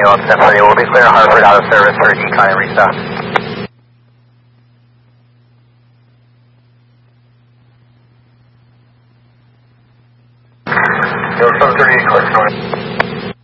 up 1030. We'll be clear Hartford out of service for decon and restock. Yo, 738, correct.